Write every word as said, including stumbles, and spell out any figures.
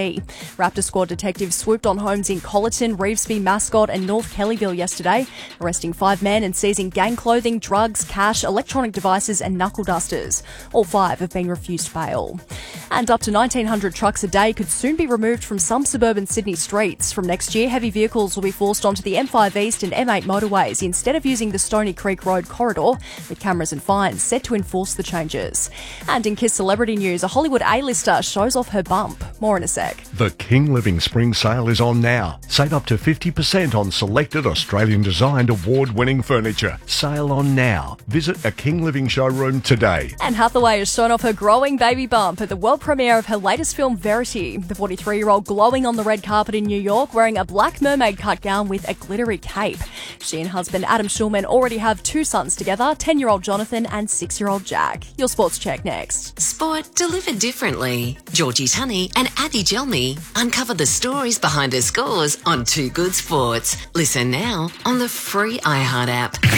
City. Raptor Squad detectives swooped on homes in Colleton, Revesby, Mascot and North Kellyville yesterday, arresting five men and seizing gang clothing, drugs, cash, electronic devices and knuckle dusters. All five have been refused bail. And up to nineteen hundred trucks a day could soon be removed from some suburban Sydney streets. From next year, heavy vehicles will be forced onto the M five East and M eight motorways instead of using the Stony Creek Road corridor, with cameras and fines set to enforce the changes. And in Kiss Celebrity News, a Hollywood A-lister shows off her bump. More in a sec. The King Living Spring Sale is on now. Save up to fifty percent on selected Australian-designed award-winning furniture. Sale on now. Visit a King Living showroom today. Anne Hathaway has shown off her growing baby bump at the world premiere of her latest film, Verity. The forty-three-year-old glowing on the red carpet in New York, wearing a black mermaid cut gown with a glittery cape. She and husband Adam Schulman already have two sons together, ten-year-old Jonathan and six-year-old Jack. Your sports check next. Sport delivered differently. Georgie Tunney and Addy Gelmy uncover the stories behind her scores on Two Good Sports. Listen now on the free iHeart app.